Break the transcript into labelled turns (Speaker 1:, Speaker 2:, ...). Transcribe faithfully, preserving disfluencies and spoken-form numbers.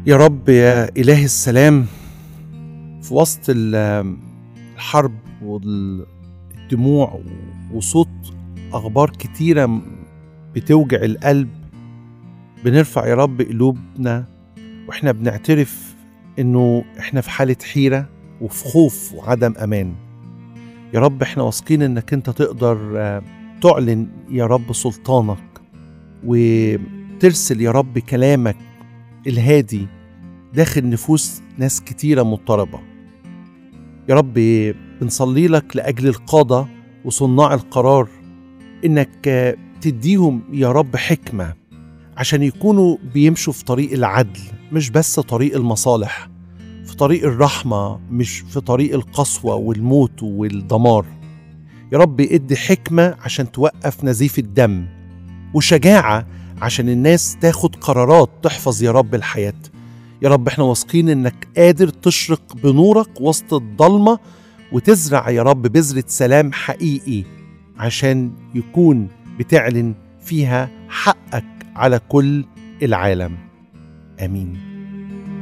Speaker 1: يا رب يا إله السلام، في وسط ال- الحرب والدموع وصوت أخبار كتيرة بتوجع القلب، بنرفع يا رب قلوبنا وإحنا بنعترف إنه إحنا في حالة حيرة وفي خوف وعدم أمان. يا رب إحنا واثقين إنك أنت تقدر آه، تعلن يا رب سلطانك وترسل يا رب كلامك الهادي داخل نفوس ناس كتيرة مضطربة. يا رب بنصلي لك لأجل القادة وصناع القرار، إنك آه، تديهم يا رب حكمة عشان يكونوا بيمشوا في طريق العدل، مش بس طريق المصالح، في طريق الرحمة مش في طريق القسوة والموت والدمار. يا رب ادي حكمة عشان توقف نزيف الدم، وشجاعة عشان الناس تاخد قرارات تحفظ يا رب الحياة. يا رب احنا واثقين انك قادر تشرق بنورك وسط الضلمة وتزرع يا رب بذرة سلام حقيقي عشان يكون بتعلن فيها حقك على كل العالم. آمين.